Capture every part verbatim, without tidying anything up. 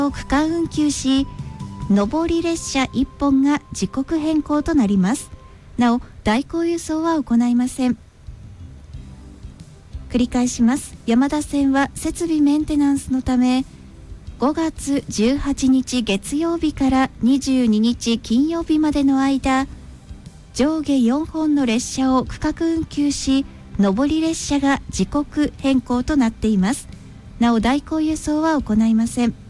区間運休し、上り列車いっぽんが時刻変更となります。なお代行輸送は行いません。繰り返します。山田線は設備メンテナンスのため、ごがつじゅうはちにち月曜日からにじゅうににち金曜日までの間、上下よんほんの列車を区画運休し、上り列車が時刻変更となっています。なお代行輸送は行いません。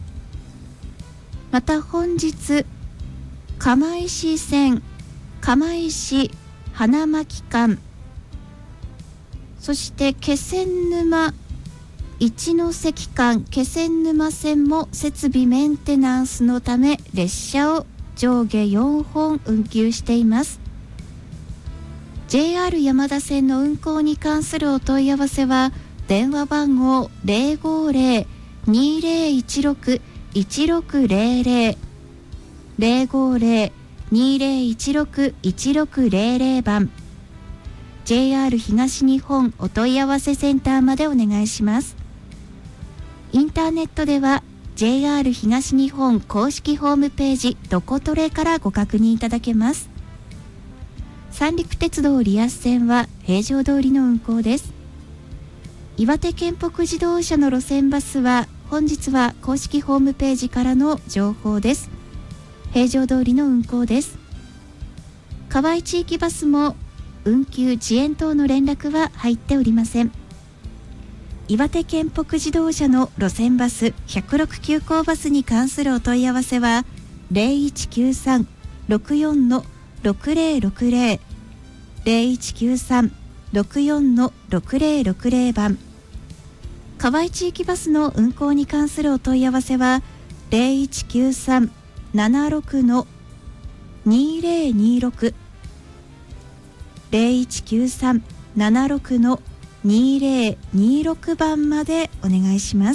また本日、釜石線、釜石花巻間、そして気仙沼一ノ関間、気仙沼線も設備メンテナンスのため列車を上下よんほん運休しています。 ジェイアール 山田線の運行に関するお問い合わせは電話番号 ゼロごゼロ にゼロいちろく いちろくゼロゼロ ゼロごゼロ にゼロいちろく いちろくゼロゼロ 番 ジェイアール 東日本お問い合わせセンターまでお願いします。インターネットでは ジェイアール 東日本公式ホームページどこトレからご確認いただけます。三陸鉄道リアス線は平常通りの運行です。岩手県北自動車の路線バスは本日は公式ホームページからの情報です。平常通りの運行です。河合地域バスも運休遅延等の連絡は入っておりません。岩手県北自動車の路線バスひゃくろく急行バスに関するお問い合わせは ゼロいちきゅうさん ろくよん ろくゼロろくゼロ ゼロいちきゅうさん ろくよん ろくゼロろくゼロ 番。河合地域バスの運行に関するお問い合わせはゼロいちきゅうさん ななろく にゼロにろく ゼロいちきゅうさん ななろく にゼロにろく 番までお願いします。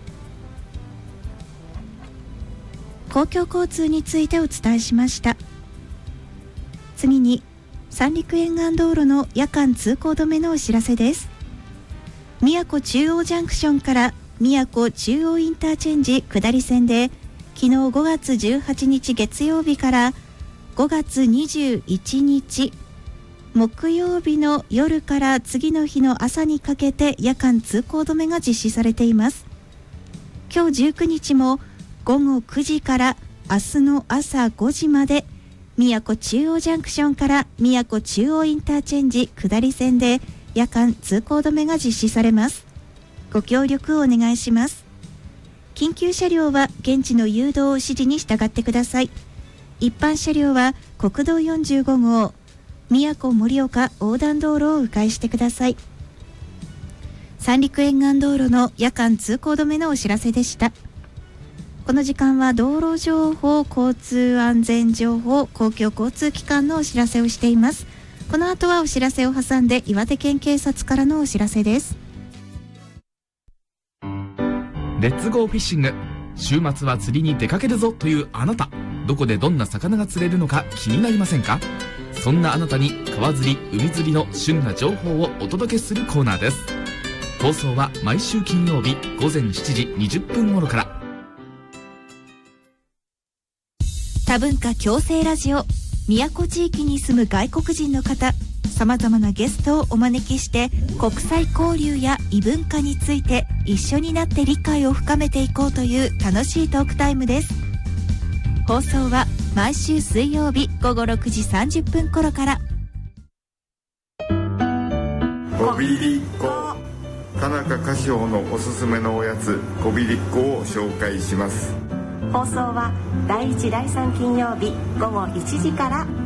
公共交通についてお伝えしました。次に三陸沿岸道路の夜間通行止めのお知らせです。宮古中央ジャンクションから宮古中央インターチェンジ下り線で昨日ごがつじゅうはちにち月曜日からごがつにじゅういちにち木曜日の夜から次の日の朝にかけて夜間通行止めが実施されています。今日じゅうくにちもごごくじから明日の朝ごじまで宮古中央ジャンクションから宮古中央インターチェンジ下り線で夜間通行止めが実施されます。ご協力をお願いします。緊急車両は現地の誘導指示に従ってください。一般車両は国道よんじゅうごごう宮古盛岡横断道路を迂回してください。三陸沿岸道路の夜間通行止めのお知らせでした。この時間は道路情報、交通安全情報、公共交通機関のお知らせをしています。この後はお知らせを挟んで岩手県警察からのお知らせです。 レッツゴーフィッシング。週末は釣りに出かけるぞというあなた、どこでどんな魚が釣れるのか気になりませんか？そんなあなたに川釣り、海釣りの旬な情報をお届けするコーナーです。放送は毎週金曜日ごぜんしちじにじゅっぷん頃から。 多文化共生ラジオ、宮古地域に住む外国人の方、さまざまなゲストをお招きして国際交流や異文化について一緒になって理解を深めていこうという楽しいトークタイムです。放送は毎週水曜日ごごろくじさんじゅっぷん頃から。 こびりっこ、田中菓子のおすすめのおやつこびりっこを紹介します。 放送はだいいちだいさん金曜日ごごいちじから